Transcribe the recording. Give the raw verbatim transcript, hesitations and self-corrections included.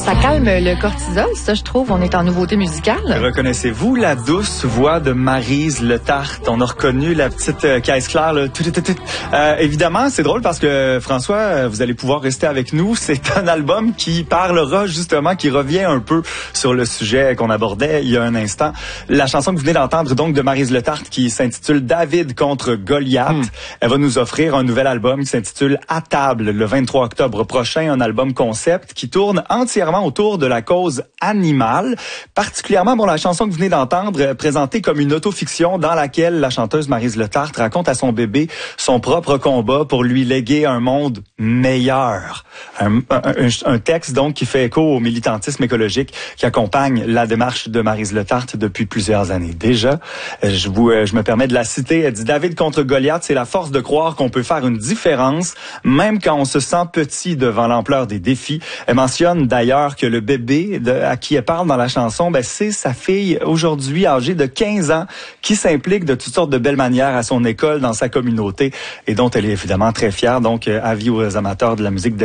Ça calme le cortisol, ça, je trouve. On est en nouveauté musicale. Reconnaissez-vous la douce voix de Maryse Le Tart? On a reconnu la petite euh, caisse claire. Là. Euh, évidemment, c'est drôle parce que, François, vous allez pouvoir rester avec nous. C'est un album qui parlera justement, qui revient un peu sur le sujet qu'on abordait il y a un instant. La chanson que vous venez d'entendre, donc, de Maryse Le Tart, qui s'intitule David contre Goliath. Mm. Elle va nous offrir un nouvel album qui s'intitule À table le vingt-trois octobre prochain, un album concept qui tourne entièrement autour de la cause animale, particulièrement bon la chanson que vous venez d'entendre présentée comme une autofiction dans laquelle la chanteuse Maryse Le Tart raconte à son bébé son propre combat pour lui léguer un monde meilleur. Un, un, un texte donc qui fait écho au militantisme écologique qui accompagne la démarche de Maryse Le Tart depuis plusieurs années déjà. Je vous je me permets de la citer, elle dit David contre Goliath, c'est la force de croire qu'on peut faire une différence même quand on se sent petit devant l'ampleur des défis. Elle mentionne d'ailleurs que le bébé de, à qui elle parle dans la chanson, ben, c'est sa fille aujourd'hui âgée de quinze ans qui s'implique de toutes sortes de belles manières à son école, dans sa communauté et dont elle est évidemment très fière. Donc, avis aux amateurs de la musique